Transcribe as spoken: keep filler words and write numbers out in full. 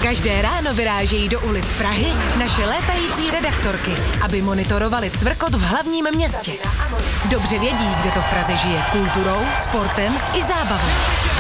Každé ráno vyrážejí do ulic Prahy naše létající redaktorky, aby monitorovali cvrkot v hlavním městě. Dobře vědí, kde to v Praze žije kulturou, sportem i zábavou.